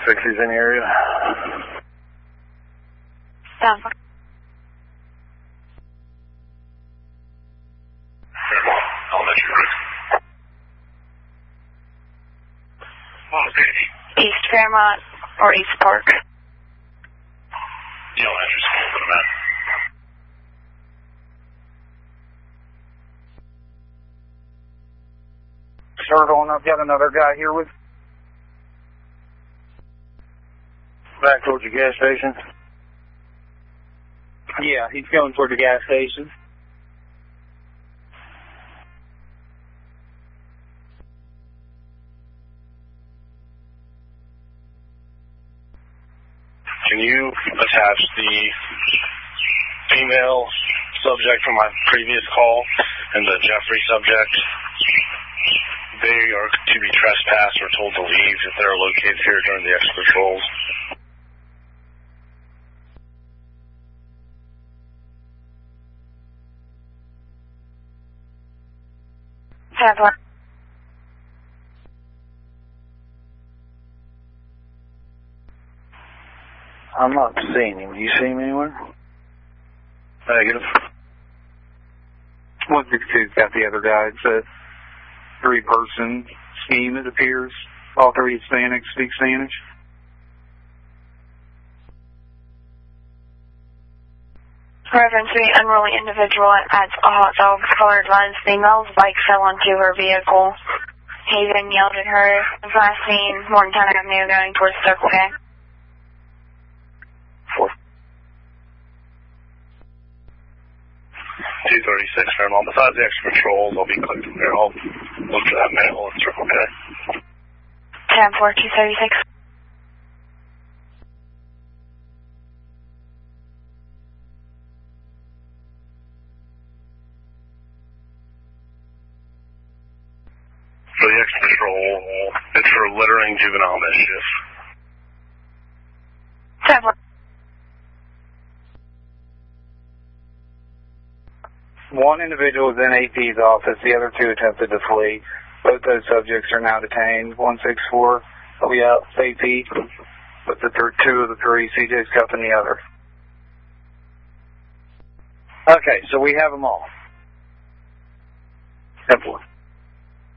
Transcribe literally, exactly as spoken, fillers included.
sixties in the area. Down. East Fairmont or East Park? Yeah, I'll answer school for the map. Turtle, I've got another guy here with. Back towards the gas station? Yeah, he's going toward the gas station. Can you attach the female subject from my previous call and the Jeffrey subject? They are to be trespassed or told to leave if they're located here during the extra patrols. Have one. I'm not seeing him. Do you see him anywhere? Negative. one sixty-two's got the other guy. It's a three-person scheme, it appears. All three Hispanics speak Spanish. Reference to the unruly individual at a hot dog colored lens female's bike fell onto her vehicle. He then yelled at her. Was last seen Morgantown Avenue going towards Circle K. Four. two thirty-six Fairmont. Besides the extra patrols, I'll be clear from there. I'll look for that male and Circle K. ten four two thirty-six. For the extra patrol, it's for littering juvenile mischief. ten four. One individual is in A P's office. The other two attempted to flee. Both those subjects are now detained. one six four will be out A P, with the th two of the three, C J's cuffing the other. Okay, so we have them all. ten four.